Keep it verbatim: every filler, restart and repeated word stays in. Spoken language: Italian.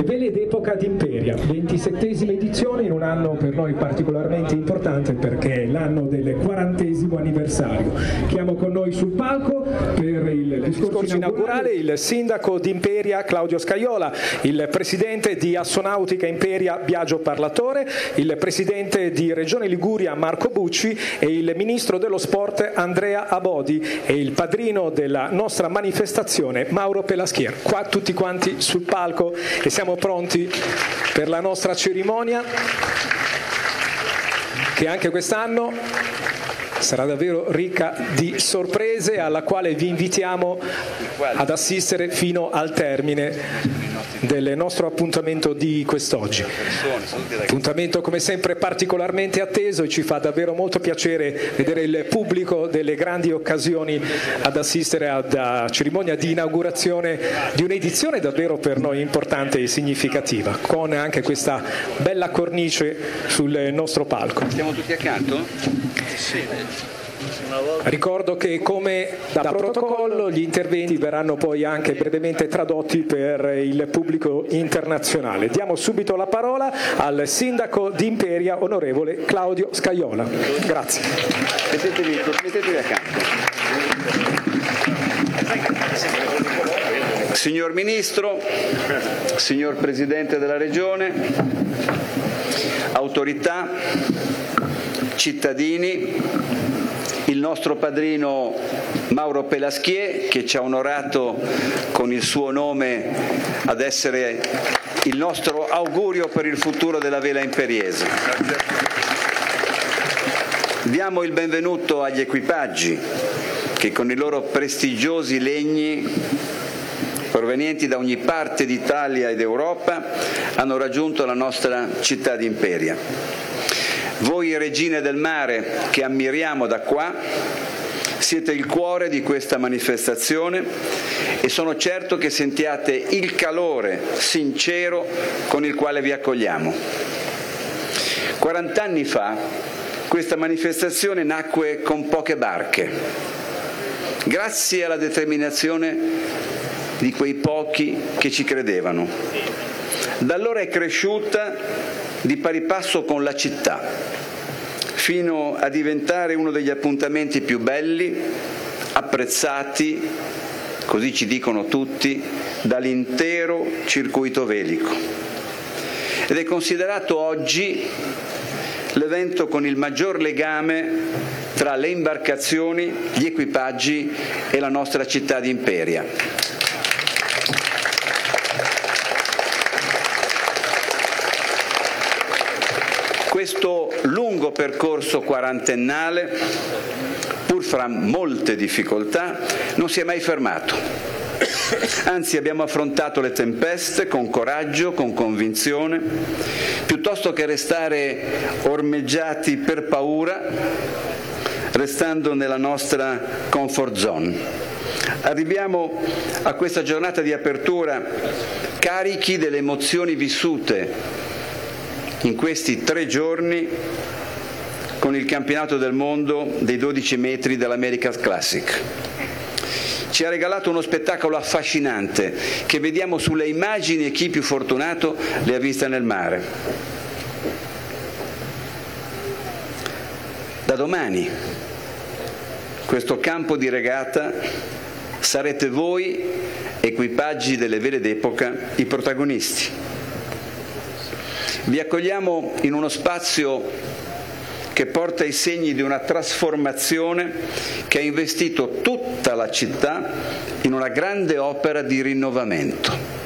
Vele d'Epoca d'Imperia, ventisettesima edizione in un anno per noi particolarmente importante perché è l'anno del quarantesimo anniversario. Chiamo con noi sul palco per il discorso, discorso inaugurale il sindaco d'Imperia Claudio Scajola, il presidente di Assonautica Imperia Biagio Parlatore, il presidente di Regione Liguria Marco Bucci e il ministro dello sport Andrea Abodi e il padrino della nostra manifestazione Mauro Pelaschier. Qua tutti quanti sul palco e siamo pronti per la nostra cerimonia che anche quest'anno sarà davvero ricca di sorprese alla quale vi invitiamo ad assistere fino al termine del nostro appuntamento di quest'oggi. Appuntamento come sempre particolarmente atteso e ci fa davvero molto piacere vedere il pubblico delle grandi occasioni ad assistere alla cerimonia di inaugurazione di un'edizione davvero per noi importante e significativa, con anche questa bella cornice sul nostro palco. Siamo tutti accanto? Sì. Ricordo che come da protocollo gli interventi verranno poi anche brevemente tradotti per il pubblico internazionale. Diamo subito la parola al sindaco di Imperia, onorevole Claudio Scajola. Grazie. Mettetevi, mettetevi accanto. Signor Ministro, signor Presidente della Regione, autorità, cittadini, il nostro padrino Mauro Pelaschier che ci ha onorato con il suo nome ad essere il nostro augurio per il futuro della vela imperiese. Diamo il benvenuto agli equipaggi che con i loro prestigiosi legni provenienti da ogni parte d'Italia ed Europa hanno raggiunto la nostra città di Imperia. Voi regine del mare che ammiriamo da qua, siete il cuore di questa manifestazione e sono certo che sentiate il calore sincero con il quale vi accogliamo. quarant'anni fa questa manifestazione nacque con poche barche, grazie alla determinazione di quei pochi che ci credevano. Da allora è cresciuta di pari passo con la città, fino a diventare uno degli appuntamenti più belli, apprezzati, così ci dicono tutti, dall'intero circuito velico. Ed è considerato oggi l'evento con il maggior legame tra le imbarcazioni, gli equipaggi e la nostra città di Imperia. Questo lungo percorso quarantennale, pur fra molte difficoltà, non si è mai fermato. Anzi, abbiamo affrontato le tempeste con coraggio, con convinzione, piuttosto che restare ormeggiati per paura, restando nella nostra comfort zone. Arriviamo a questa giornata di apertura carichi delle emozioni vissute in questi tre giorni con il campionato del mondo dei dodici metri dell'America's Classic. Ci ha regalato uno spettacolo affascinante che vediamo sulle immagini e chi più fortunato le ha viste nel mare. Da domani questo campo di regata sarete voi, equipaggi delle vele d'epoca, i protagonisti. Vi accogliamo in uno spazio che porta i segni di una trasformazione che ha investito tutta la città in una grande opera di rinnovamento.